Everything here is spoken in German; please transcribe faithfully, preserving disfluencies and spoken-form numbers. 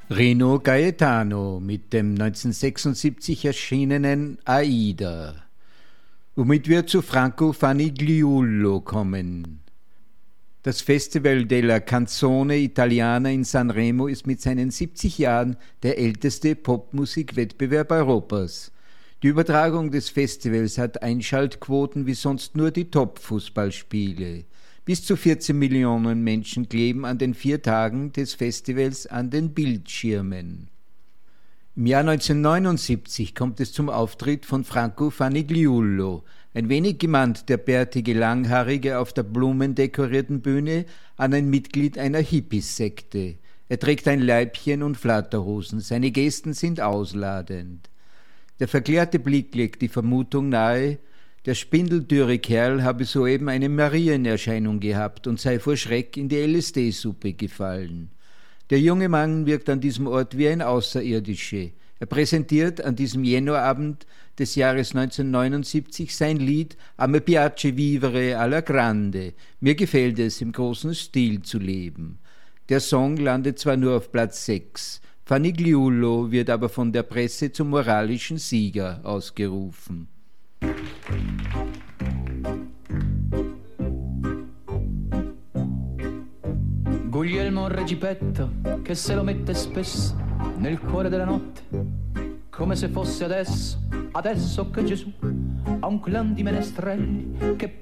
Rino Gaetano mit dem neunzehnhundertsechsundsiebzig erschienenen Aida, womit wir zu Franco Fanigliulo kommen. Das Festival della Canzone Italiana in Sanremo ist mit seinen siebzig Jahren der älteste Popmusikwettbewerb Europas. Die Übertragung des Festivals hat Einschaltquoten wie sonst nur die Top-Fußballspiele. Bis zu vierzehn Millionen Menschen kleben an den vier Tagen des Festivals an den Bildschirmen. Im Jahr neunzehnhundertneunundsiebzig kommt es zum Auftritt von Franco Fanigliulo, ein wenig gemannt der bärtige Langhaarige auf der blumendekorierten Bühne, an ein Mitglied einer Hippies-Sekte. Er trägt ein Leibchen und Flatterhosen, seine Gesten sind ausladend. Der verklärte Blick legt die Vermutung nahe, der spindeldürre Kerl habe soeben eine Marienerscheinung gehabt und sei vor Schreck in die L S D-Suppe gefallen. Der junge Mann wirkt an diesem Ort wie ein Außerirdische. Er präsentiert an diesem Januarabend des Jahres neunzehnhundertneunundsiebzig sein Lied «A me piace vivere alla grande». Mir gefällt es, im großen Stil zu leben. Der Song landet zwar nur auf Platz sechs, Fanigliulo wird aber von der Presse zum moralischen Sieger ausgerufen. Guglielmo Regipetto che se lo mette spesso nel cuore della notte, come se fosse adesso, adesso che Gesù ha un clan di menestrelli che